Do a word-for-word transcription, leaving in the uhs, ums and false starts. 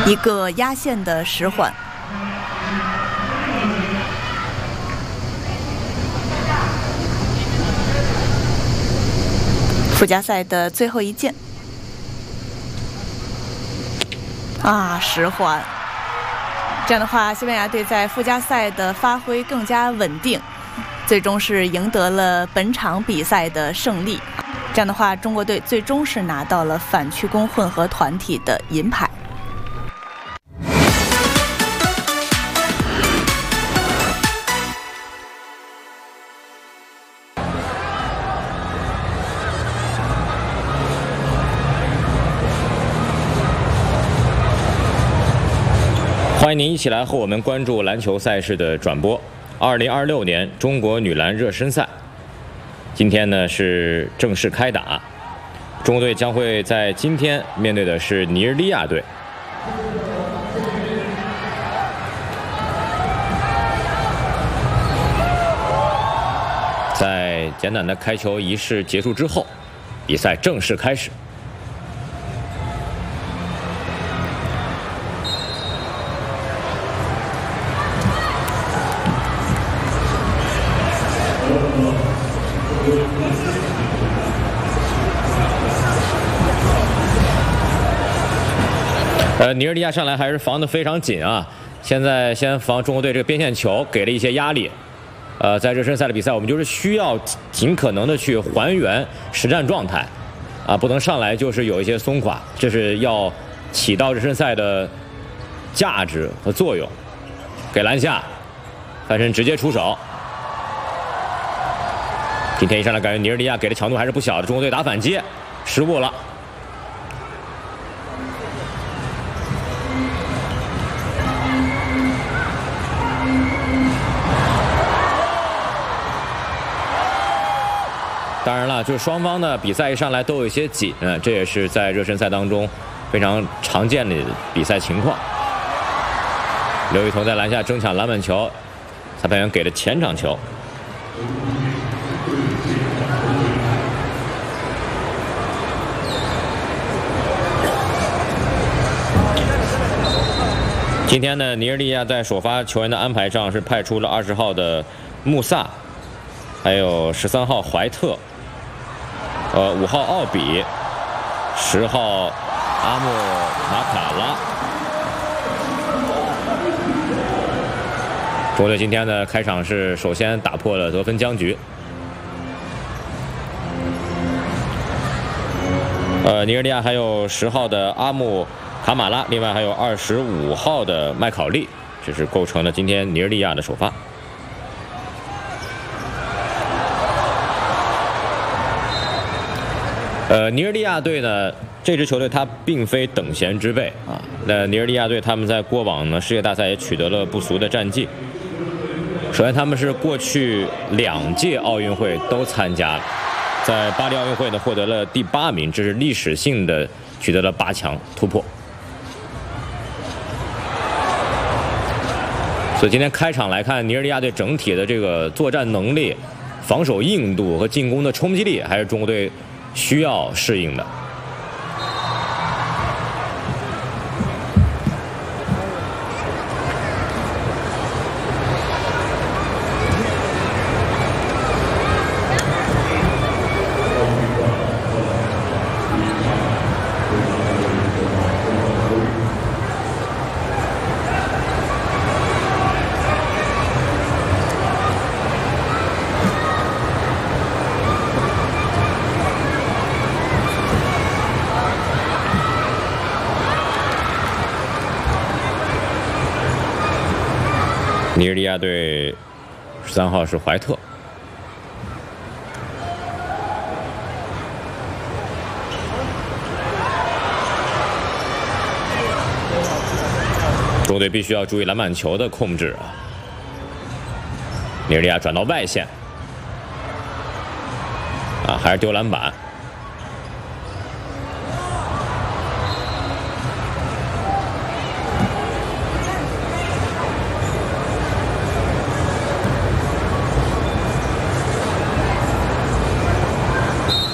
一个压线的十环。附加赛的最后一件啊，十环。这样的话，西班牙队在附加赛的发挥更加稳定，最终是赢得了本场比赛的胜利。这样的话，中国队最终是拿到了反曲弓混合团体的银牌。 欢迎您一起来和我们关注篮球赛事的转播。二零二六年中国女篮热身赛，今天呢是正式开打。中国队将会在今天面对的是尼日利亚队。在简短的开球仪式结束之后，比赛正式开始。呃，尼日利亚上来还是防得非常紧啊！现在先防中国队这个边线球，给了一些压力。呃，在热身赛的比赛，我们就是需要尽可能的去还原实战状态，啊，不能上来就是有一些松垮，这是要起到热身赛的价值和作用。给篮下，翻身直接出手。今天一上来感觉尼日利亚给的强度还是不小的，中国队打反击，失误了。当然了，就是双方的比赛一上来都有一些紧，嗯，这也是在热身赛当中非常常见的比赛情况。刘雨桐在篮下争抢篮板球，裁判员给了前场球。今天呢，尼日利亚在首发球员的安排上是派出了二十号的穆萨，还有十三号怀特。呃，五号奥比，十号阿莫马卡拉。中国队今天的开场是首先打破了得分僵局。呃，尼日利亚还有十号的阿木卡马拉，另外还有二十五号的麦考利，这是构成了今天尼日利亚的首发。呃，尼日利亚队呢，这支球队它并非等闲之辈啊。那尼日利亚队他们在过往呢世界大赛也取得了不俗的战绩。首先，他们是过去两届奥运会都参加了，在巴黎奥运会呢获得了第八名，这是历史性的取得了八强突破。所以今天开场来看，尼日利亚队整体的这个作战能力、防守硬度和进攻的冲击力，还是中国队需要适应的。尼日利亚队十三号是怀特，中国队必须要注意篮板球的控制啊。尼日利亚转到外线，啊，还是丢篮板。